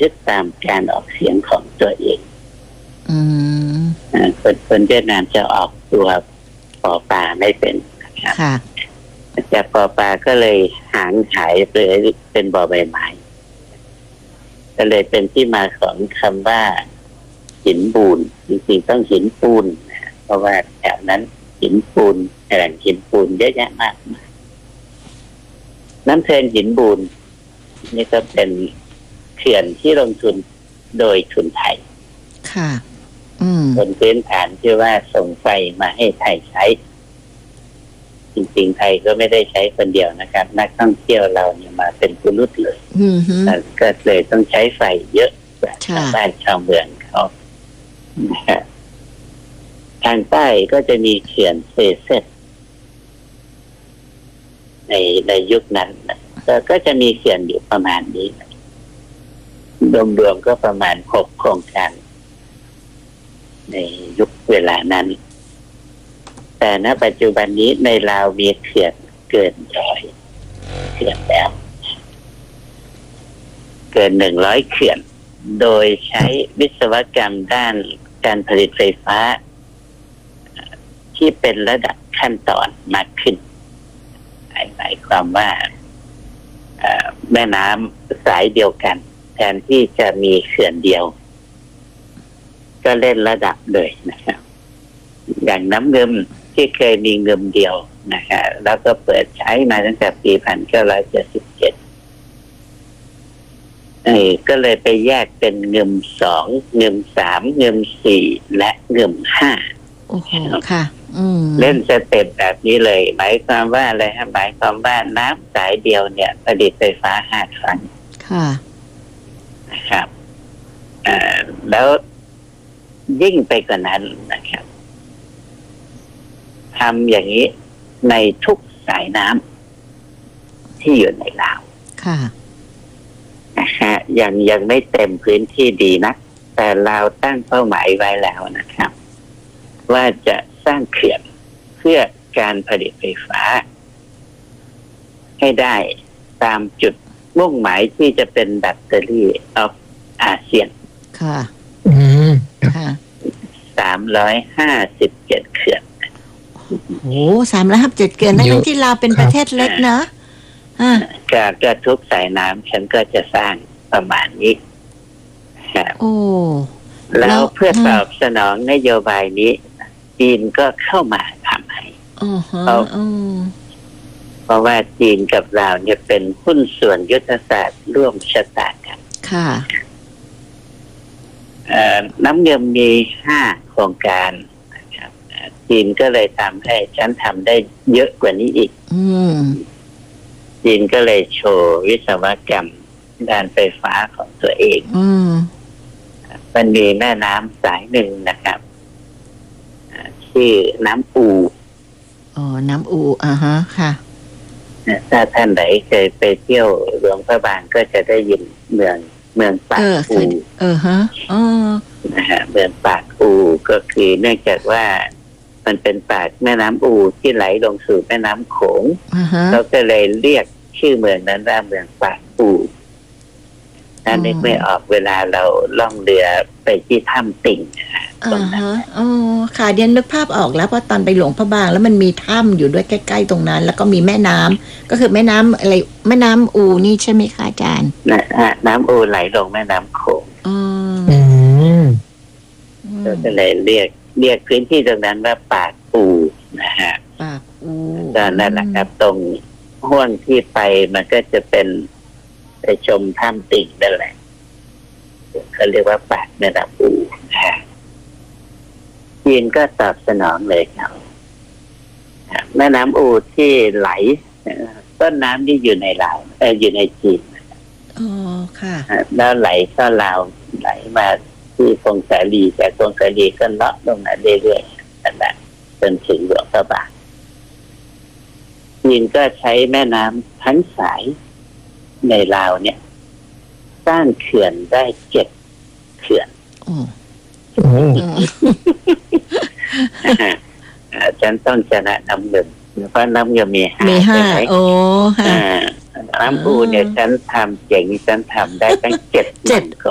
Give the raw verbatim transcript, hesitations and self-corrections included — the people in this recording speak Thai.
ทึกตามการออกเสียงของตัวเองอืมคนคนเวียดนามจะออกตัวปอปลาไม่เป็นนะครับค่ะแต่ปอปลาก็เลยหางหายไปเป็นบอใบไม้ก็เลยเป็นที่มาของคำว่าหินปูนจริงๆต้องหินปูนเพราะว่าแถวนั้นหินปูนแหล่งหินปูนเยอะแยะมากมายน้ำเทินหินปูนนี่ก็เป็นเขื่อนที่ลงทุนโดยทุนไทยค่ะอืมบนพื้นฐานที่ว่าส่งไฟมาให้ไทยใช้จริงๆไทยก็ไม่ได้ใช้คนเดียวนะครับนักท่องเที่ยวเราเนี่ยมาเป็นกุลุตเลยก็เลยต้องใช้ไฟเยอะกว่าชาวบ้านชาวเมืองเขาทางใต้ก็จะมีเขื่อนเซเซตในในยุคนั้นก็ก็จะมีเขื่อนอยู่ประมาณนี้รวมๆก็ประมาณหกโครงการในยุคเวลานั้นแต่ณปัจจุบันนี้ในลาวมีเขื่อนเกินร้อยเขื่อนแล้วเกินหนึ่งร้อยเขื่อนโดยใช้วิศวกรรมด้านการผลิตไฟฟ้าที่เป็นระดับขั้นตอนมากขึ้นหมายความว่าแม่น้ำสายเดียวกันแทนที่จะมีเขื่อนเดียวก็เล่นระดับเลยนะครับอย่างน้ำเงิมที่เคยมีเงิมเดียวนะครับแล้วก็เปิดใช้มาตั้งแต่ปีหนึ่งพันเก้าร้อยเจ็ดสิบเจ็ดเออก็เลยไปแยกเป็นเงิมสองเงิมสามเงิมสี่และเงิมห้าโอ้โหค่ะเล่นสเต็ปแบบนี้เลยหมายความว่าอะไรฮะหมายความว่าน้ำสายเดียวเนี่ยผลิตไฟฟ้าห้าครั้งค่ะนะครับอ่าแล้วยิ่งไปกว่านั้นนะครับทำอย่างนี้ในทุกสายน้ำที่อยู่ในลาวค่ะนะฮะยังยังไม่เต็มพื้นที่ดีนะแต่ลาวตั้งเป้าหมายไว้แล้วนะครับว่าจะสร้างเขื่อนเพื่อการผลิตไฟฟ้าให้ได้ตามจุดมุ่งหมายที่จะเป็นแบตเตอรี่ออฟอาเซียนค่ะอืมค่ะสามร้อยห้าสิบเจ็ดเขื่อนโอ้สามร้อยห้าสิบเจ็ดเขื่อนนั่นที่ลาวเป็นประเทศเล็กนะก็ก็ทุกสายน้ำฉันก็จะสร้างประมาณนี้โอ้แล้วเพื่อตอบสนองนโยบายนี้จีนก็เข้ามาทำให้เพราะเพราะว่าจีนกับเราเนี่ยเป็นหุ้นส่วนยุทธศาสตร์ร่วมชะตากันค่ะน้ำเงินมีห้าโครงการนะครับจีนก็เลยทำให้ฉันทำได้เยอะกว่านี้อีกจีนก็เลยโชว์วิศวกรรมด้านไฟฟ้าของตัวเองมันมีแม่น้ำสายหนึ่งนะครับชื่อน้ำอูอ๋อน้ำอูอ่าฮะค่ะถ้าท่านไหนเคยไปเที่ยวหลวงพระบางก็จะได้ยินเมืองเมืองปากอูเออฮะอ๋อนะฮะเมืองปากอูก็คือเนื่องจากว่ามันเป็นปากแม่น้ำอูที่ไหลลงสู่แม่น้ำโขงเราก็เลยเรียกชื่อเมืองนั้นว่าเมืองปากอูถ้านึกไม่ออกเวลาเราล่องเรือไปที่ถ้ำติ่งตรงนั้นอ๋อค่ะเดียนนึกภาพออกแล้วเพราะตอนไปหลวงพระบางแล้วมันมีถ้ำอยู่ด้วยใกล้ๆตรงนั้นแล้วก็มีแม่น้ำก็คือแม่น้ำอะไรแม่น้ำอูนี่ใช่ไหมคะอาจารย์น้ำอูไหลลงแม่น้ำโขงอ๋อก็เลยเรียกเรียกพื้นที่ตรงนั้นว่าปากอูนะฮะปากอูก็นั่นแหละครับตรงห้วงที่ไปมันก็จะเป็นไปชมถ้ำติ่งนั่นแหละเขาเรียกว่าปากแม่น้ำอูนะฮะจีนก็ตอบสนองเลยครับแม่น้ำอูที่ไหลต้นน้ำที่อยู่ในลาวเอออยู่ในจีนอ๋อค่ะแล้วไหลเข้าลาวไหลมาที่คงสาลีแต่คงสาลีก็เลาะลงมาเรื่อยๆนั่นแหละจนถึงหลวงพระบางจีนก็ใช้แม่น้ำทั้งสายในลาวเนี่ยสร้างเขื่อนได้เจ็ดเขื่อนฉันต้องชนะน้ำเงินเพราะน้ำเงินมีห้ามีห้าโอ้น้ำอูเนี่ยฉันทำเจ๋งฉันทำได้ตั้งเจ็ดเจ็ด